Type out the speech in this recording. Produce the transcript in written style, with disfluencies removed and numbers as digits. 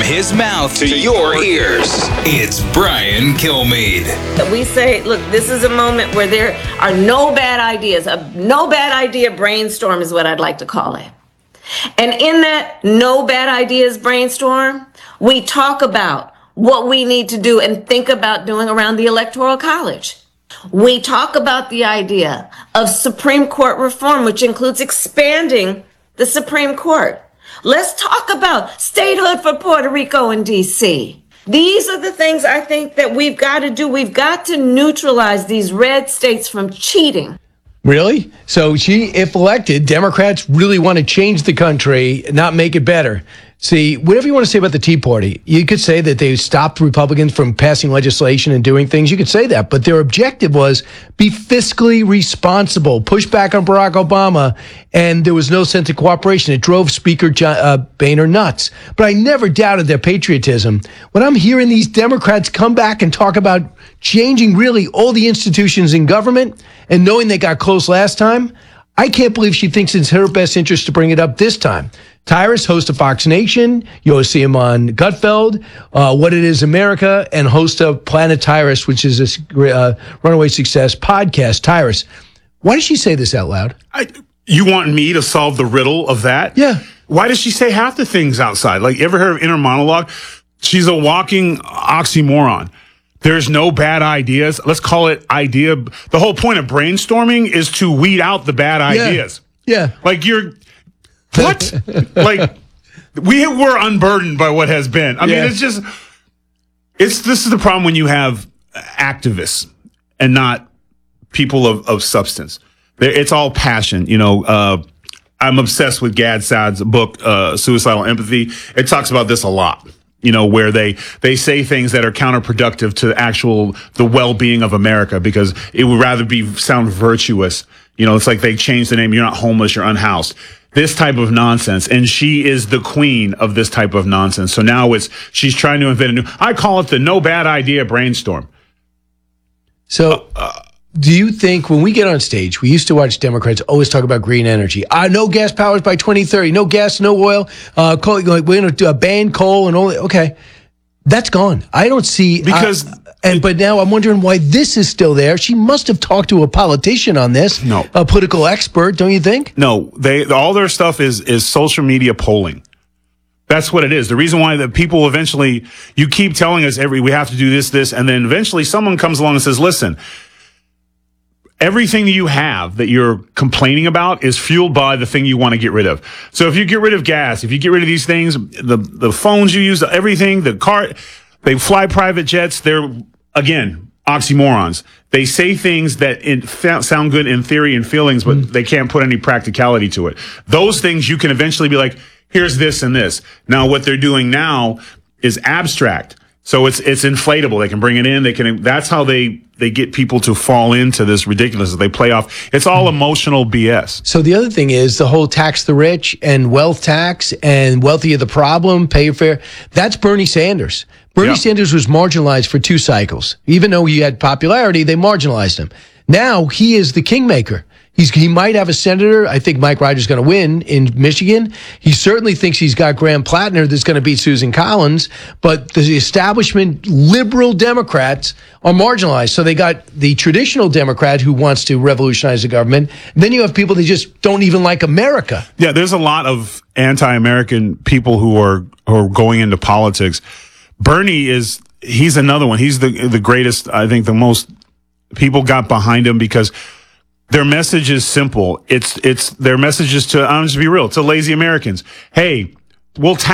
his mouth to your ears, it's Brian Kilmeade. We say, look, this is a moment where there are no bad ideas. A no bad idea brainstorm is what I'd like to call it. And in that no bad ideas brainstorm, we talk about what we need to do and think about doing around the Electoral College. We talk about the idea of Supreme Court reform, which includes expanding the Supreme Court. Let's talk about statehood for Puerto Rico and D.C. These are the things I think that we've got to do. We've got to neutralize these red states from cheating. Really? So if elected, Democrats really want to change the country, not make it better. See, whatever you want to say about the Tea Party, you could say that they stopped Republicans from passing legislation and doing things. You could say that. But their objective was be fiscally responsible, push back on Barack Obama, and there was no sense of cooperation. It drove Speaker Boehner nuts. But I never doubted their patriotism. When I'm hearing these Democrats come back and talk about changing really all the institutions in government and knowing they got close last time, I can't believe she thinks it's her best interest to bring it up this time. Tyrus, host of Fox Nation. You always see him on Gutfeld, What It Is America, and host of Planet Tyrus, which is this runaway success podcast. Tyrus, why does she say this out loud? You want me to solve the riddle of that? Yeah. Why does she say half the things outside? Like, you ever heard of inner monologue? She's a walking oxymoron. There's no bad ideas. Let's call it idea. The whole point of brainstorming is to weed out the bad ideas. Yeah. Like, what? Like, we were unburdened by what has been. I mean, this is the problem when you have activists and not people of substance. It's all passion. You know, I'm obsessed with Gad Saad's book, Suicidal Empathy. It talks about this a lot. You know, where they say things that are counterproductive to the well-being of America, because it would rather sound virtuous. You know, it's like they changed the name. You're not homeless, you're unhoused. This type of nonsense. And she is the queen of this type of nonsense. So now she's trying to invent I call it the no bad idea brainstorm. So, do you think when we get on stage, we used to watch Democrats always talk about green energy. No gas powers by 2030, no gas, no oil, coal, we're going to ban coal and all that. Okay. That's gone. I don't see. But now I'm wondering why this is still there. She must have talked to a politician on this. No. A political expert, don't you think? No, all their stuff is social media polling. That's what it is. The reason why the people eventually, you keep telling us we have to do this, and then eventually someone comes along and says, listen, everything you have that you're complaining about is fueled by the thing you want to get rid of. So if you get rid of gas, if you get rid of these things, the phones you use, everything, the car, they fly private jets, they're, again, oxymorons. They say things that sound good in theory and feelings, but they can't put any practicality to it. Those things you can eventually be like, here's this and this. Now, what they're doing now is abstract. So it's inflatable. They can bring it in. That's how they get people to fall into this ridiculousness. They play off. It's all emotional BS. So the other thing is the whole tax the rich and wealth tax and wealthy of the problem, pay your fare. That's Bernie Sanders. Bernie Sanders was marginalized for 2 cycles. Even though he had popularity, they marginalized him. Now he is the kingmaker. He might have a senator. I think Mike Rogers is going to win in Michigan. He certainly thinks he's got Graham Plattner that's going to beat Susan Collins. But the establishment liberal Democrats are marginalized. So they got the traditional Democrat who wants to revolutionize the government. Then you have people that just don't even like America. Yeah, there's a lot of anti-American people who are going into politics. Bernie he's another one. He's the greatest. I think the most people got behind him because their message is simple. It's their message is to, I'm just be real, to lazy Americans. Hey, we'll